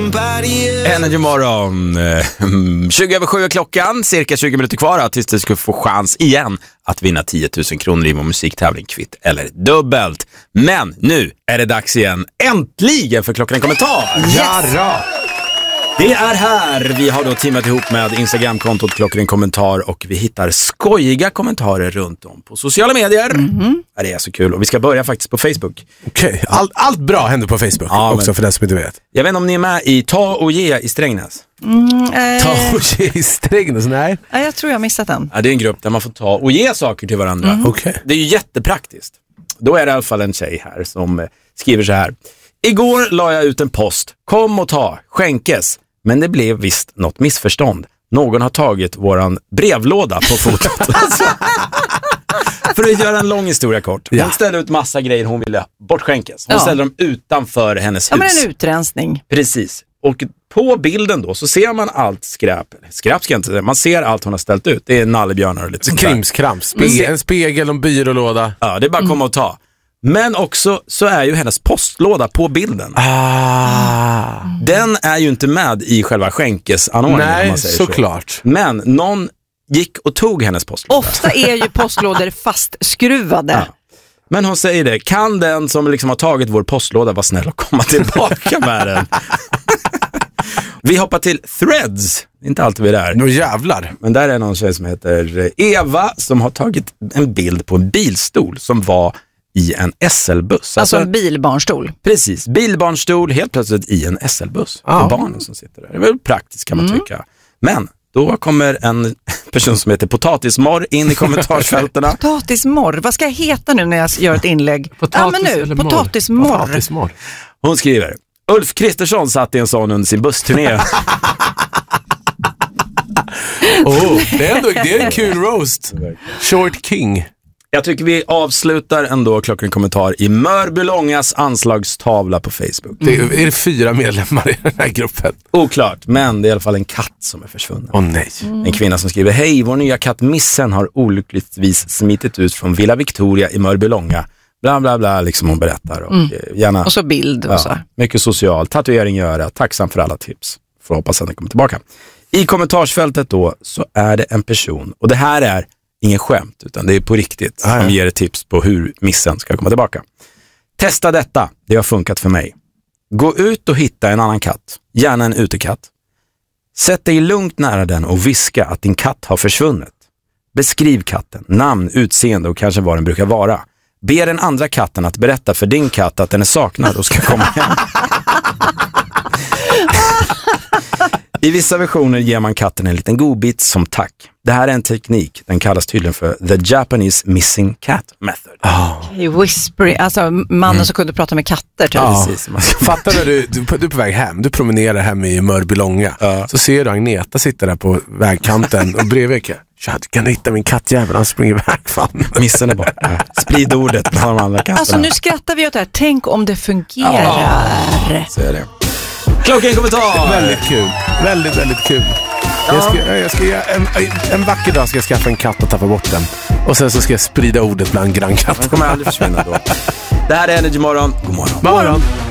Energy morgon. 7:20 är klockan, cirka 20 minuter kvar tills du ska få chans igen att vinna 10 000 kronor i vår musiktävling kvitt eller dubbelt. Men nu är det dags igen, äntligen, för Klockan en kommentar. Jarra! Det är här. Vi har då teamat ihop med Instagramkontot Klockan en kommentar och vi hittar skojiga kommentarer runt om på sociala medier. Det är så kul och vi ska börja faktiskt på Facebook. Okej. Allt bra händer på Facebook också, för den som inte vet. Jag vet inte om ni är med i Ta och Ge i Strängnäs. Ta och Ge i Strängnäs, nej. Jag tror jag har missat den. Ja, det är en grupp där man får ta och ge saker till varandra. Okej. Det är ju jättepraktiskt. Då är det i alla fall en tjej här som skriver så här. Igår la jag ut en post. Kom och ta, skänkes. Men det blev visst något missförstånd. Någon har tagit våran brevlåda på fotot. För att göra en lång historia kort. Hon ställde ut massa grejer hon ville bortskänkes. Hon ställde dem utanför hennes hus. Ja, men en utrensning. Precis. Och på bilden då så ser man allt skräp. Skräp ska jag inte säga. Man ser allt hon har ställt ut. Det är nallebjörnar och lite sånt där. Krimskrams. En spegel och en byrålåda. Ja, det är bara att komma och ta. Men också så är ju hennes postlåda på bilden. Den är ju inte med i själva skänkesanordningen. Nej, såklart. Så. Men någon gick och tog hennes postlåda. Ofta är ju postlådor fastskruvade. Ja. Men hon säger det. Kan den som liksom har tagit vår postlåda vara snäll och komma tillbaka med den? Vi hoppar till Threads. Inte alltid vi är där. Nå jävlar. Men där är någon tjej som heter Eva som har tagit en bild på en bilstol som var i en SL-buss. Alltså en bilbarnstol. Precis, bilbarnstol helt plötsligt i en SL-buss. För barnen som sitter där. Det är väl praktiskt kan man tycka. Men då kommer en person som heter Potatismorr in i kommentarsfälterna. Potatismorr, vad ska jag heta nu när jag gör ett inlägg? Potatismorr. Hon skriver, Ulf Kristersson satt i en sån under sin bussturné. Det är en kul roast. Short King. Jag tycker vi avslutar ändå Klockan kommentar i Mörbylångas anslagstavla på Facebook. Är det 4 medlemmar i den här gruppen? Oklart, men det är i alla fall en katt som är försvunnen. Nej. En kvinna som skriver, hej, vår nya katt Missen har olyckligtvis smitit ut från Villa Victoria i Mörbylånga. Bla bla bla, liksom hon berättar. Och, gärna, och så bild och så. Mycket social, tatuering i örat, tacksam för alla tips. Får hoppas att den kommer tillbaka. I kommentarsfältet då så är det en person, och det här är ingen skämt, utan det är på riktigt, som ger ett tips på hur Missen ska komma tillbaka. Testa detta, det har funkat för mig. Gå ut och hitta en annan katt, gärna en utekatt. Sätt dig lugnt nära den och viska att din katt har försvunnit. Beskriv katten, namn, utseende och kanske vad den brukar vara. Be den andra katten att berätta för din katt att den är saknad och ska komma hem. I vissa versioner ger man katten en liten godbit som tack. Det här är en teknik. Den kallas tydligen för The Japanese Missing Cat Method. Whispering, alltså mannen som kunde prata med katter. Precis. Fattar du är på väg hem. Du promenerar hem i Mörbylånga. Så ser du Agneta sitta där på vägkanten och bredvid. Du kan hitta min kattjävel, han springer iväg, fan. Missen är borta. Sprid ordet med de andra katterna. Alltså nu skrattar vi åt det här. Tänk om det fungerar. Så är det. Klockan kommentar. Väldigt kul. Väldigt, väldigt kul. Jag ska en vacker dag ska jag skaffa en katt och tappa bort den. Och sen så ska jag sprida ordet bland grannkatter. Den kommer aldrig försvinna då. Det här är Energy morgon. God morgon. Morgon.